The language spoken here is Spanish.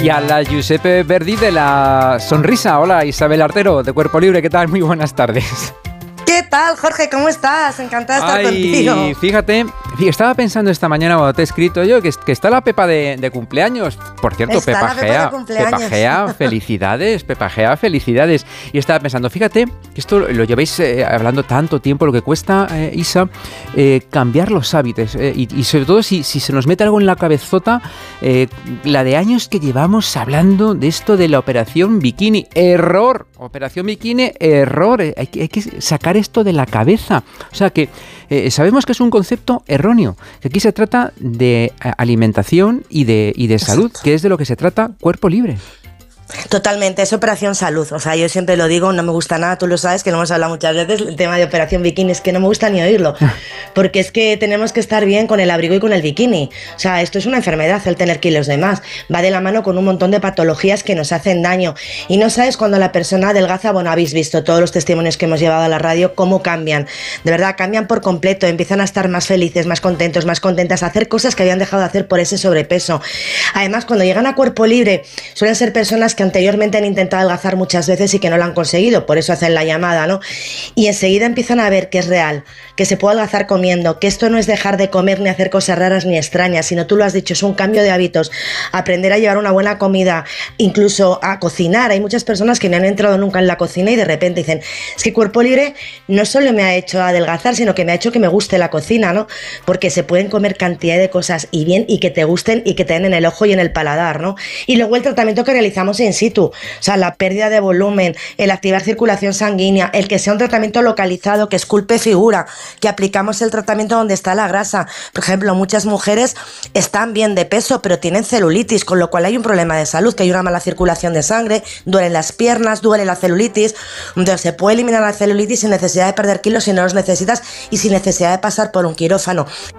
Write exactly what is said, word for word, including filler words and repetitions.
Y a la Giuseppe Verdi de la sonrisa. Hola, Isabel Artero, de Cuerpo Libre. ¿Qué tal? Muy buenas tardes. ¿Qué tal, Jorge? ¿Cómo estás? Encantada de estar Ay, contigo. Fíjate, estaba pensando esta mañana cuando te he escrito yo que, que está la Pepa de, de cumpleaños. Por cierto, Está Pepa la Pepa Gea, de cumpleaños. Pepa Gea, felicidades, Pepa Gea, felicidades. Y estaba pensando, fíjate, que esto lo lleváis eh, hablando tanto tiempo, lo que cuesta, eh, Isa, eh, cambiar los hábitos. Eh, y, y sobre todo si, si se nos mete algo en la cabezota, eh, la de años que llevamos hablando de esto de la operación bikini. Error, operación bikini, error. Eh, hay, que, hay que sacar esto de la cabeza. O sea que eh, sabemos que es un concepto erróneo, que aquí se trata de alimentación y de, y de salud, que es de lo que se trata Cuerpo Libre. Totalmente, es operación salud. O sea, yo siempre lo digo, no me gusta nada, tú lo sabes, que lo hemos hablado muchas veces, el tema de operación bikini, es que no me gusta ni oírlo, porque es que tenemos que estar bien con el abrigo y con el bikini. O sea, esto es una enfermedad, el tener kilos de más. Va de la mano con un montón de patologías que nos hacen daño. Y no sabes cuando la persona adelgaza, bueno, habéis visto todos los testimonios que hemos llevado a la radio, cómo cambian. De verdad, cambian por completo, empiezan a estar más felices, más contentos, más contentas, a hacer cosas que habían dejado de hacer por ese sobrepeso. Además, cuando llegan a Cuerpo Libre, suelen ser personas que anteriormente han intentado adelgazar muchas veces y que no lo han conseguido, por eso hacen la llamada, ¿no? Y enseguida empiezan a ver que es real, que se puede adelgazar comiendo, que esto no es dejar de comer ni hacer cosas raras ni extrañas, sino tú lo has dicho, es un cambio de hábitos, aprender a llevar una buena comida, incluso a cocinar. Hay muchas personas que no han entrado nunca en la cocina y de repente dicen, es que Cuerpo Libre no solo me ha hecho adelgazar, sino que me ha hecho que me guste la cocina, ¿no? Porque se pueden comer cantidad de cosas y bien, y que te gusten y que te den en el ojo y en el paladar, ¿no? Y luego el tratamiento que realizamos in situ, o sea, la pérdida de volumen, el activar circulación sanguínea, el que sea un tratamiento localizado, que esculpe figura, que aplicamos el tratamiento donde está la grasa. Por ejemplo, muchas mujeres están bien de peso, pero tienen celulitis, con lo cual hay un problema de salud, que hay una mala circulación de sangre, duelen las piernas, duele la celulitis. Entonces se puede eliminar la celulitis sin necesidad de perder kilos si no los necesitas y sin necesidad de pasar por un quirófano.